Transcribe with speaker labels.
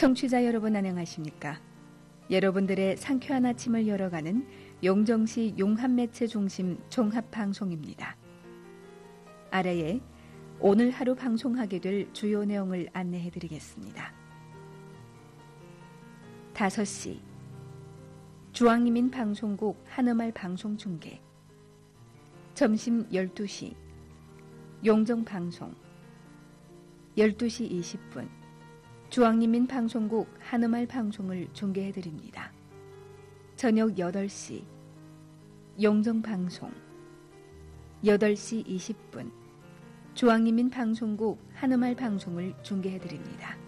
Speaker 1: 청취자 여러분 안녕하십니까? 여러분들의 상쾌한 아침을 열어가는 용정시 용합매체 중심 종합방송입니다. 아래에 오늘 하루 방송하게 될 주요 내용을 안내해드리겠습니다. 5시 중앙이민 방송국 한음알 방송 중계. 점심 12시 용정방송. 12시 20분 중앙인민 방송국 한음알 방송을 중계해드립니다. 저녁 8시 용정방송. 8시 20분 중앙인민 방송국 한음알 방송을 중계해드립니다.